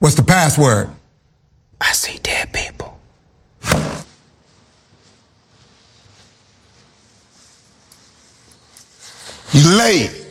What's the password? I see dead people. You late.